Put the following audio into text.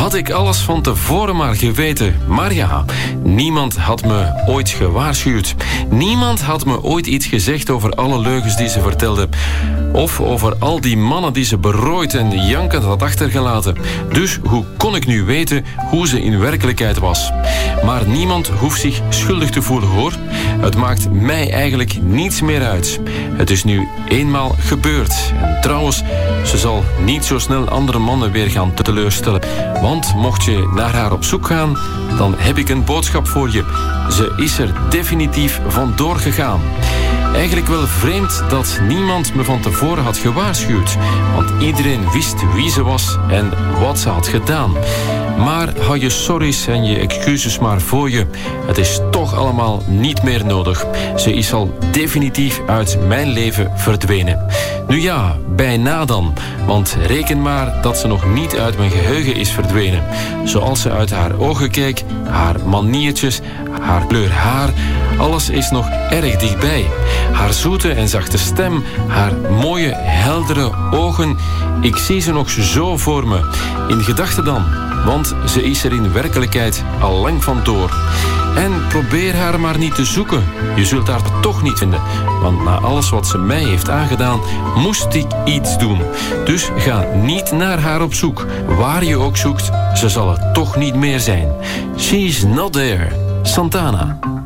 Had ik alles van tevoren maar geweten. Maar ja, niemand had me ooit gewaarschuwd. Niemand had me ooit iets gezegd over alle leugens die ze vertelde. Of over al die mannen die ze berooid en jankend had achtergelaten. Dus hoe kon ik nu weten hoe ze in werkelijkheid was? Maar niemand hoeft zich schuldig te voelen, hoor. Het maakt mij eigenlijk niets meer uit. Het is nu eenmaal gebeurd. En trouwens, ze zal niet zo snel andere mannen weer gaan teleurstellen. Want mocht je naar haar op zoek gaan, dan heb ik een boodschap voor je. Ze is er definitief vandoor gegaan. Eigenlijk wel vreemd dat niemand me van tevoren had gewaarschuwd. Want iedereen wist wie ze was en wat ze had gedaan. Maar hou je sorry's en je excuses maar voor je. Het is toch allemaal niet meer nodig. Ze is al definitief uit mijn leven verdwenen. Nu ja, bijna dan. Want reken maar dat ze nog niet uit mijn geheugen is verdwenen. Zoals ze uit haar ogen keek, haar maniertjes, haar kleur haar. Alles is nog erg dichtbij. Haar zoete en zachte stem, haar mooie, heldere ogen. Ik zie ze nog zo voor me. In gedachten dan, want ze is er in werkelijkheid al lang vandoor. En probeer haar maar niet te zoeken. Je zult haar toch niet vinden. Want na alles wat ze mij heeft aangedaan, moest ik iets doen. Dus ga niet naar haar op zoek. Waar je ook zoekt, ze zal er toch niet meer zijn. She's not there. Santana.